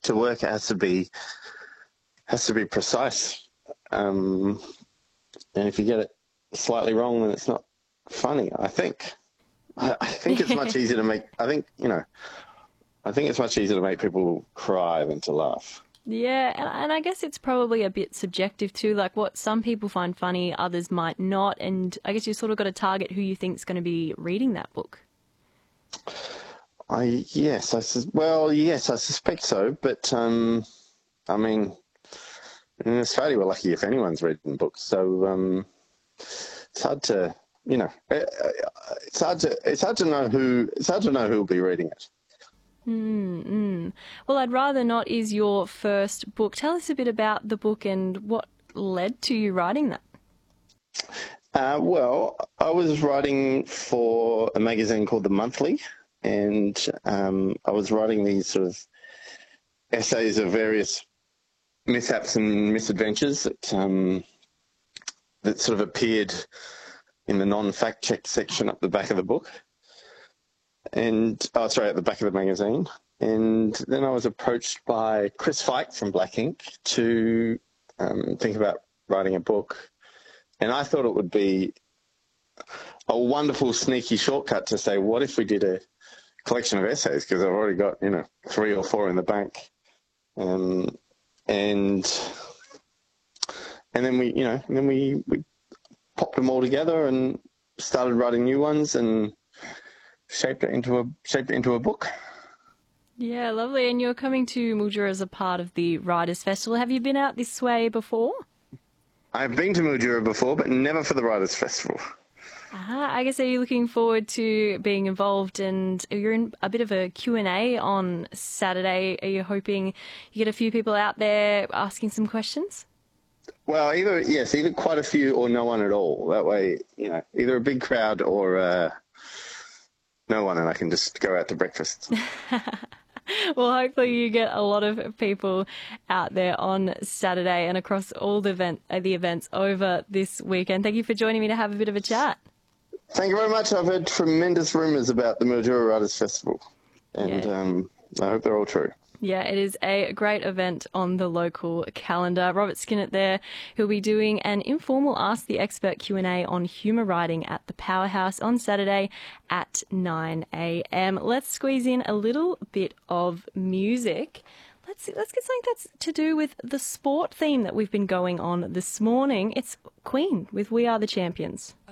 to work, it has to be precise. And if you get it slightly wrong, then it's not funny. I think. I think it's much easier to make. I think it's much easier to make people cry than to laugh. Yeah, and I guess it's probably a bit subjective too, like what some people find funny, others might not, and I guess you sort of got to target who you think's going to be reading that book. Yes, I suspect so. But I mean, in Australia, we're lucky if anyone's reading books. So it's hard to, it's hard to know who'll be reading it. Well, I'd Rather Not is your first book. Tell us a bit about the book and what led to you writing that. Well, I was writing for a magazine called The Monthly, and I was writing these sort of essays of various mishaps and misadventures that sort of appeared in the non-fact check section up the back of the book. At the back of the magazine. And then I was approached by Chris Fike from Black Ink to think about writing a book. And I thought it would be a wonderful, sneaky shortcut to say, what if we did a collection of essays? Because I've already got, 3 or 4 in the bank. And then we popped them all together and started writing new ones and shaped it into a book. Yeah, lovely. And you're coming to Mildura as a part of the Writers' Festival. Have you been out this way before? I've been to Mildura before, but never for the Writers' Festival. I guess, are you looking forward to being involved? And you're in a bit of a Q&A on Saturday. Are you hoping you get a few people out there asking some questions? Well, either quite a few or no one at all. That way, either a big crowd or no one, and I can just go out to breakfast. Well, hopefully you get a lot of people out there on Saturday and across all the events over this weekend. Thank you for joining me to have a bit of a chat. Thank you very much. I've heard tremendous rumours about the Mildura Writers' Festival, and I hope they're all true. Yeah, it is a great event on the local calendar. Robert Skinnett there, who'll be doing an informal Ask the Expert Q&A on humour writing at the Powerhouse on Saturday at 9 a.m. Let's squeeze in a little bit of music. Let's get something that's to do with the sport theme that we've been going on this morning. It's Queen with We Are the Champions.